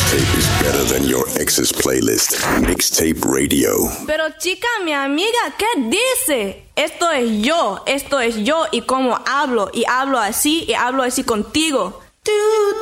mixtape is better than your ex's playlist. Mixtape Radio. Pero chica, mi amiga, ¿qué dice? Esto es yo y cómo hablo, y hablo así contigo.